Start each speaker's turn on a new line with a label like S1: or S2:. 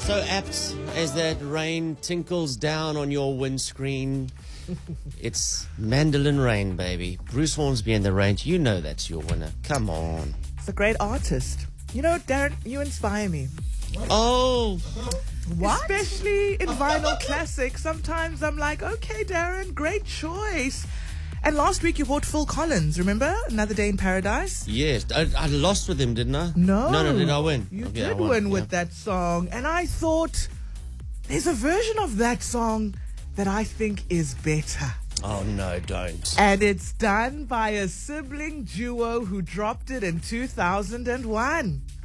S1: So apt as that rain tinkles down on your windscreen. It's Mandolin Rain, baby. Bruce Hornsby and the Range. You know that's your winner. Come on.
S2: It's a great artist. You know, Darren, you inspire me.
S1: Oh,
S2: What? Especially in vinyl classics. Sometimes I'm like, okay, Darren, great choice. And last week you bought Phil Collins, remember? Another Day in Paradise?
S1: yes. I lost with him, didn't I?
S2: No.
S1: No, did I win?
S2: You
S1: Okay, I
S2: did
S1: won,
S2: win
S1: yeah.
S2: with that song. And I thought, there's a version of that song that I think is better.
S1: Oh, no, don't.
S2: And it's done by a sibling duo who dropped it in 2001.